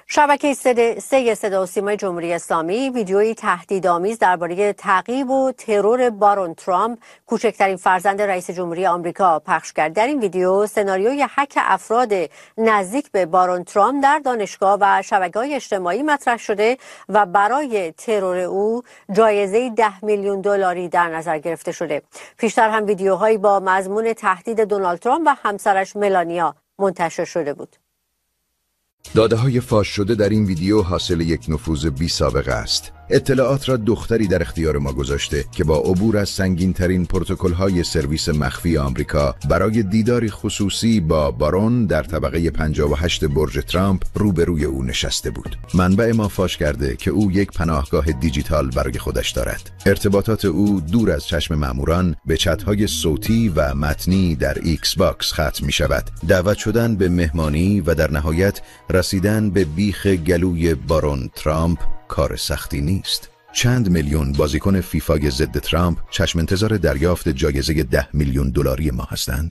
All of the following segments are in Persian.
شبکه سه صدا و سیمای جمهوری اسلامی ویدیویی تهدیدآمیز درباره تعقیب و ترور بارون ترامپ، کوچکترین فرزند رئیس جمهوری آمریکا، پخش کرد. در این ویدیو سناریوی هک افراد نزدیک به بارون ترامپ در دانشگاه و شبکه‌های اجتماعی مطرح شده و برای ترور او جایزه $10 میلیون در نظر گرفته شده. پیشتر هم ویدیوهایی با مضمون تهدید دونالد ترامپ و همسرش ملانیا منتشر شده بود. داده‌های فاش شده در این ویدیو حاصل یک نفوذ بی سابقه است. اطلاعات را دختری در اختیار ما گذاشته که با عبور از سنگین‌ترین پروتکل‌های سرویس مخفی آمریکا برای دیداری خصوصی با بارون در طبقه 58 برج ترامپ روبروی او نشسته بود. منبع ما فاش کرده که او یک پناهگاه دیجیتال برای خودش دارد. ارتباطات او دور از چشم ماموران به چت‌های صوتی و متنی در ایکس باکس ختم می‌شود. دعوت شدن به مهمانی و در نهایت رسیدن به بیخ گلوی بارون ترامپ کار سختی نیست. چند میلیون بازیکن فیفای ضد ترامپ چشم انتظار دریافت جایزه $10 میلیون ما هستند.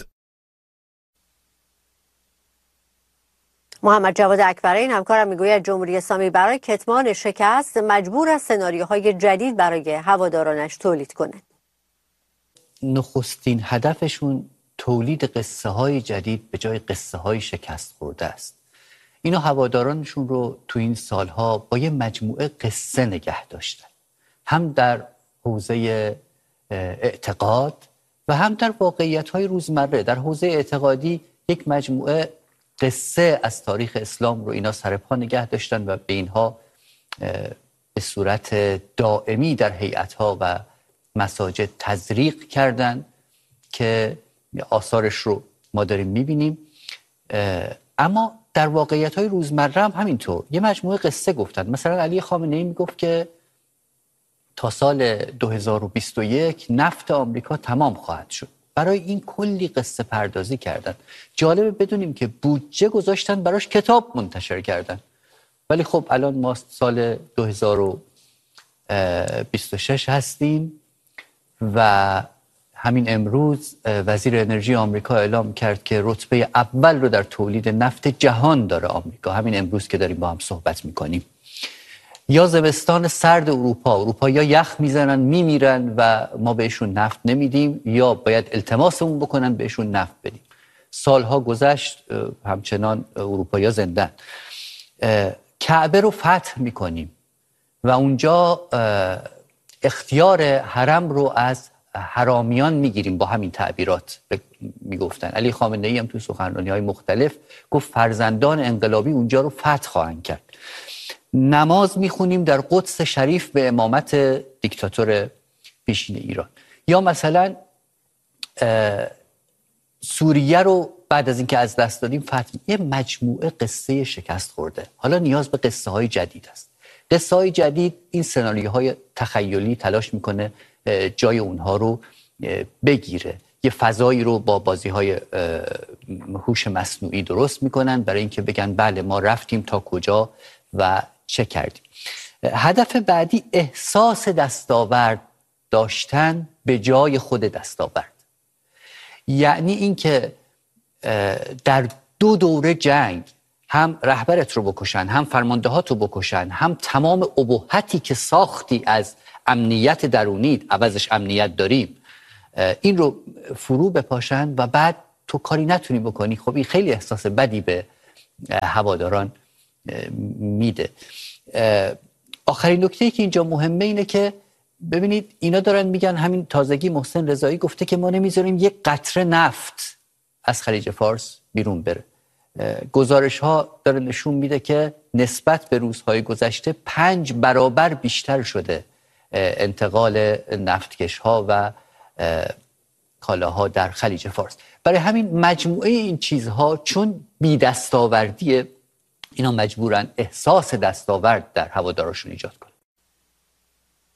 محمد جواد اکبرین همکارم میگوید جمهوری اسلامی برای کتمان شکست مجبور است سناریوهای جدید برای هوادارانش تولید کند. نخستین هدفشون تولید قصه های جدید به جای قصه های شکست خورده است. اینا هوادارانشون رو تو این سالها با یه مجموعه قصه نگه داشتن، هم در حوزه اعتقاد و هم در واقعیت‌های روزمره. در حوزه اعتقادی یک مجموعه قصه از تاریخ اسلام رو اینا سرپا نگه داشتن و به اینها به صورت دائمی در هیئت‌ها و مساجد تزریق کردن که آثارش رو ما داریم می‌بینیم. اما در واقعیت‌های روزمره هم همینطور یه مجموعه قصه گفتن. مثلا علی خامنه‌ای میگفت که تا سال 2021 نفت آمریکا تمام خواهد شد. برای این کلی قصه پردازی کردن. جالبه بدونیم که بودجه گذاشتن براش کتاب منتشر کردن. ولی خب الان ما سال 2026 هستیم و همین امروز وزیر انرژی آمریکا اعلام کرد که رتبه اول رو در تولید نفت جهان داره آمریکا. همین امروز که داریم با هم صحبت میکنیم. یا زمستان سرد اروپا یا یخ میزنن میمیرن و ما بهشون نفت نمیدیم یا باید التماسمون بکنن بهشون نفت بدیم. سالها گذشت همچنان اروپایی‌ها زندن. کعبه رو فتح میکنیم و اونجا اختیار حرم رو از حرامیان میگیریم. با همین تعبیرات میگفتن. علی خامنه‌ای هم تو سخنرانی‌های مختلف گفت فرزندان انقلابی اونجا رو فتح خواهند کرد. نماز میخونیم در قدس شریف به امامت دیکتاتور پیشین ایران. یا مثلا سوریه رو بعد از اینکه از دست دادیم فتح. یه مجموعه قصه شکست خورده. حالا نیاز به قصه های جدید است. قصه های جدید این سناریوهای تخیلی تلاش میکنه جای اونها رو بگیره. یه فضایی رو با بازی‌های هوش مصنوعی درست میکنن برای اینکه بگن بله ما رفتیم تا کجا و چه کردیم. هدف بعدی احساس دستاورد داشتن به جای خود دستاورد. یعنی اینکه در دو دوره جنگ هم رهبرت رو بکشن، هم فرماندهات رو بکشن، هم تمام ابهتی که ساختی از امنیت درونی عوضش امنیت داریم این رو فرو بپاشن و بعد تو کاری نتونی بکنی. خب این خیلی احساس بدی به هواداران میده. آخرین نکته‌ای که اینجا مهمه اینه که ببینید اینا دارن میگن، همین تازگی محسن رضایی گفته که ما نمیذاریم یک قطره نفت از خلیج فارس بیرون بره. گزارش ها داره نشون میده که نسبت به روزهای گذشته 5 برابر بیشتر شده انتقال نفتکش ها و کالاها در خلیج فارس. برای همین مجموعه این چیزها چون بی دستاوردیه، اینا مجبورن احساس دستاورد در هوادارشون ایجاد کنن.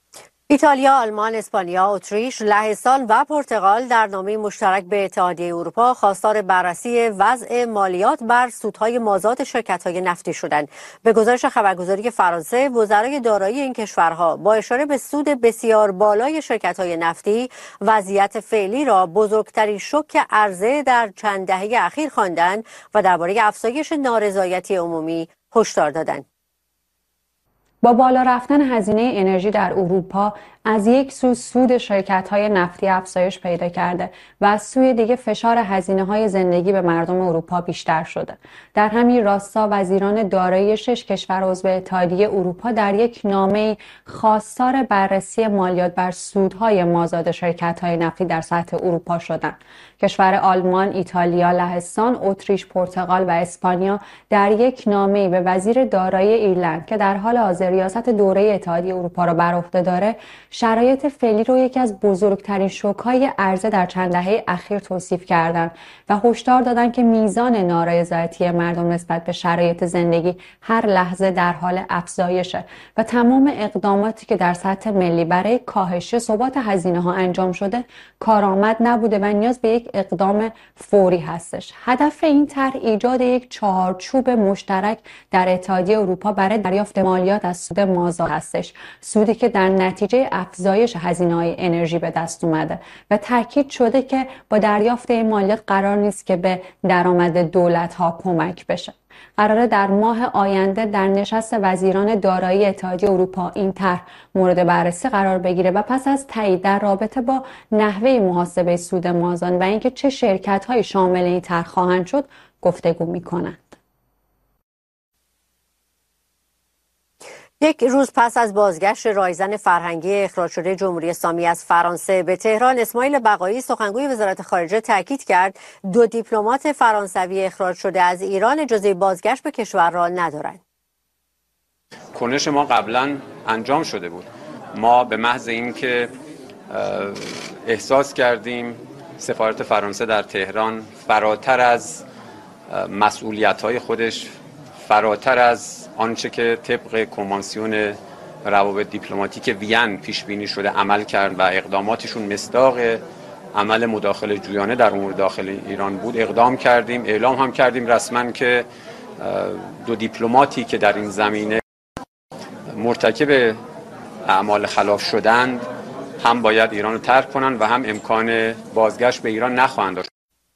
ایتالیا، آلمان، اسپانیا، اتریش، لهستان و پرتغال در نامه مشترک به اتحادیه اروپا خواستار بررسی وضع مالیات بر سودهای مازاد شرکت‌های نفتی شدند. به گزارش خبرگزاری فرانسه، وزرای دارایی این کشورها با اشاره به سود بسیار بالای شرکت‌های نفتی، وضعیت فعلی را بزرگترین شوک عرضه در چند دهه اخیر خواندند و درباره افزایش نارضایتی عمومی هشدار دادند. با بالا رفتن هزینه انرژی در اروپا، از یک سو سود شرکت‌های نفتی افزایش پیدا کرده و از سوی دیگه فشار هزینه‌های زندگی به مردم اروپا بیشتر شده. در همین راستا وزیران دارایی 6 کشور عضو اتحادیه اروپا در یک نامه خواستار بررسی مالیات بر سودهای مازاد شرکت‌های نفتی در سطح اروپا شدند. کشور آلمان، ایتالیا، لهستان، اتریش، پرتغال و اسپانیا در یک نامه‌ای به وزیر دارایی ایرلند که در حال حاضر ریاست دوره اتحادیه اروپا را بر عهده داره، شرایط فعلی رو یکی از بزرگترین شوک‌های عرضه در چند دهه اخیر توصیف کردند و هشدار دادند که میزان نارضایتی مردم نسبت به شرایط زندگی هر لحظه در حال افزایشه و تمام اقداماتی که در سطح ملی برای کاهش ثبات هزینه‌ها انجام شده کارآمد نبوده و نیاز به یک اقدام فوری هستش. هدف این طرح ایجاد یک چهارچوب مشترک در اتحادیه اروپا برای دریافت مالیات از سود مازاد هستش، سودی که در نتیجه افزایش هزینه‌های انرژی به دست اومده و تاکید شده که با دریافت این مالیات قرار نیست که به درآمد دولت‌ها کمک بشه. قراره در ماه آینده در نشست وزیران دارایی اتحادیه اروپا این طرح مورد بررسی قرار بگیره و پس از تایید در رابطه با نحوه محاسبه سود مازاد و اینکه چه شرکت‌هایی شامل این طرح خواهند شد گفتگو می‌کنند. یک روز پس از بازگشت رایزن فرهنگی اخراج شده جمهوری اسلامی از فرانسه به تهران، اسماعیل بقایی سخنگوی وزارت خارجه تاکید کرد 2 دیپلمات فرانسوی اخراج شده از ایران اجازه بازگشت به کشور را ندارند. کنش ما قبلا انجام شده بود. ما به محض اینکه احساس کردیم سفارت فرانسه در تهران فراتر از مسئولیت‌های خودش، فراتر از آنچه که طبق کنوانسیون روابط دیپلماتیک وین پیش بینی شده عمل کرد و اقداماتشون مصداق عمل مداخله جویانه در امور داخل ایران بود، اقدام کردیم، اعلام هم کردیم رسما که 2 دیپلماتی که در این زمینه مرتکب اعمال خلاف شدند هم باید ایران رو ترک کنند و هم امکان بازگشت به ایران نخواهند داشت.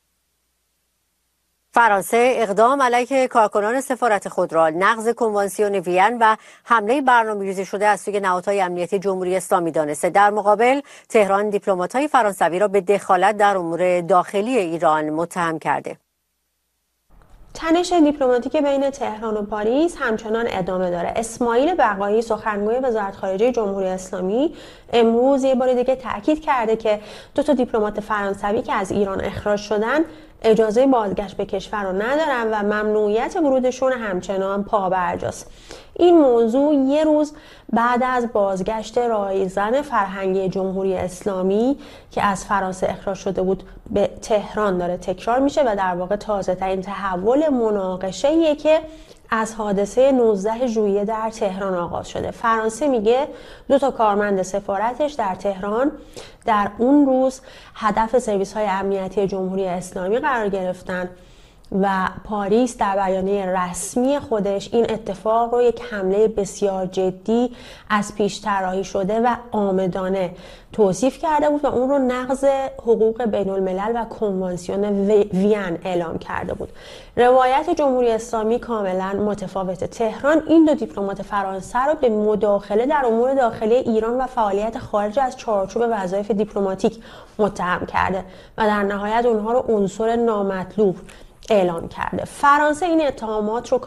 فرانسه اقدام علیه کارکنان سفارت خود را نقض کنوانسیون وین و حمله برنامه‌ریزی شده از سوی نهادهای امنیتی جمهوری اسلامی دانسته. در مقابل تهران دیپلمات‌های فرانسوی را به دخالت در امور داخلی ایران متهم کرده. تنش دیپلماتیک بین تهران و پاریس همچنان ادامه داره. اسماعیل بقایی سخنگوی وزارت خارجه جمهوری اسلامی امروز یه بار دیگه تاکید کرده که 2 دیپلمات فرانسوی که از ایران اخراج شدن اجازه بازگشت به کشور رو ندارن و ممنوعیت ورودشون همچنان پابرجاست. این موضوع یه روز بعد از بازگشت رایزن فرهنگی جمهوری اسلامی که از فرانسه اخراج شده بود به تهران داره تکرار میشه و در واقع تازه ترین تحول مناقشه‌ایه که از حادثه 19 ژوئیه در تهران آغاز شده. فرانسه میگه 2 کارمند سفارتش در تهران در اون روز هدف سرویس‌های امنیتی جمهوری اسلامی قرار گرفتن و پاریس در بیانیه رسمی خودش این اتفاق رو یک حمله بسیار جدی از پیش طراحی شده و عامدانه توصیف کرده بود و اون رو نقض حقوق بین الملل و کنوانسیون وین اعلام کرده بود. روایت جمهوری اسلامی کاملا متفاوته. تهران این 2 دیپلمات فرانسه رو به مداخله در امور داخلی ایران و فعالیت خارج از چارچوب وظایف دیپلماتیک متهم کرده و در نهایت اونها رو عنصر نامطلوب اعلام کرده. فرانسه این اتهامات رو